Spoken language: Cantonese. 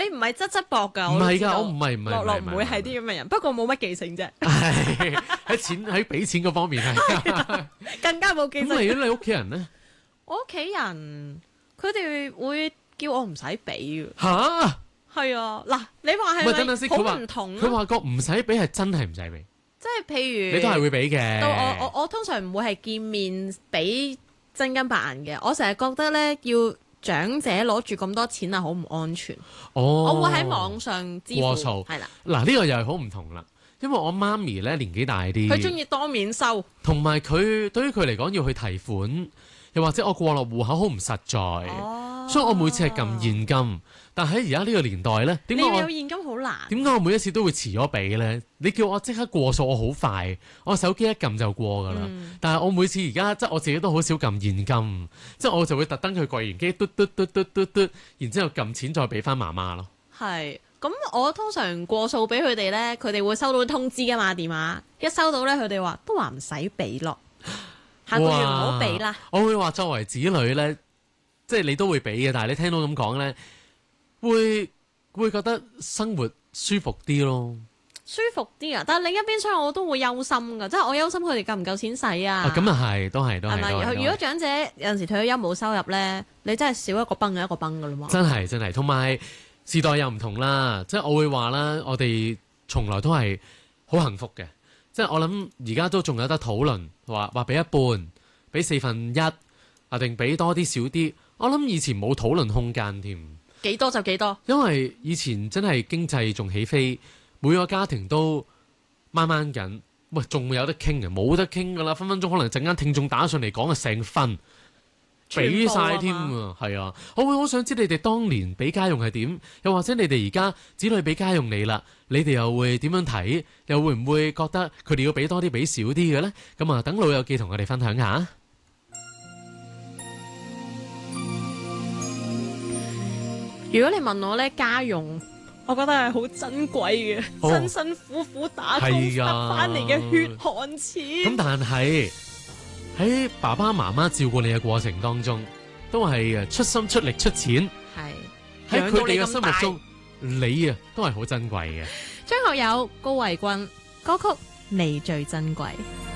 你唔係側側膊㗎， 唔係㗎，我我唔係樂樂唔會係啲咁嘅人，不過冇乜記性啫， 係喺俾錢嗰方面係。 更加冇記性。 你屋企人咧？ 我屋企人佢哋會叫我唔使俾嘅。 吓？ 係啊，嗱，你話唔係等等先， 係咪好唔同啊？ 佢話個唔使俾係真係唔使俾， 即係譬如你都係會俾嘅。 到我通常唔會係見面俾真金白銀嘅，我成日覺得咧要長者攞住咁多錢係好唔安全。 哦， 我會喺網上支付， 過數係啦， 嗱，呢個又係好唔同啦。因為我媽咪咧年紀大啲， 佢中意當面收， 同埋佢對於佢嚟講要去提款，又或者我過落戶口好唔實在，所以我每次係撳現金。但喺而家呢個年代咧，點解我你有現金好難？ 點解我每一次都會遲咗俾咧？你叫我即刻過數，我好快，我手機一撳就過噶啦。但係我每次而家即係我自己都好少撳現金，即係我就會特登去櫃員機嘟嘟嘟嘟嘟嘟，然之後撳錢再俾翻媽媽咯。 係。咁我通常過數俾佢哋咧，佢哋會收到通知噶嘛電話，一收到咧，佢哋話都話唔使俾咯，下個月唔好俾啦。 我會話作為子女咧，即係你都會俾嘅，但係你聽到咁講咧，會覺得生活舒服啲咯， 舒服啲啊！但係另一邊廂我都會憂心噶，即係我憂心佢哋夠唔夠錢使啊？ 咁啊係，都係。 係咪？如果長者有陣時退咗休冇收入咧，你真係少一個崩嘅一個崩噶啦嘛。 真係，同埋時代又唔同啦，即係我會話啦，我哋從來都係好幸福嘅，即係我諗而家都仲有得討論，話俾一半，俾1/4啊，定俾多啲少啲？我諗以前冇討論空間添， 幾多就幾多， 因為以前真係經濟仲起飛，每個家庭都掹掹緊，喂，仲會有得傾嘅，冇得傾噶啦，分分鐘可能陣間聽眾打上嚟講嘅成分。俾晒添啊，係啊！我會好想知你哋當年俾家用係點，又或者你哋而家子女俾家用你啦，你哋又會點樣睇？又會唔會覺得佢哋要俾多啲俾少啲嘅呢？咁啊，等老友記同我哋分享下。 如果你問我呢，家用，我覺得係好珍貴嘅，辛辛苦苦打工得翻嚟嘅血汗錢。 咁但係喺爸爸媽媽照顧你嘅過程當中，都係出心出力出錢， 係喺佢哋嘅心目中，你啊都係好珍貴嘅。 張學友、高慧君歌曲《你最珍貴》。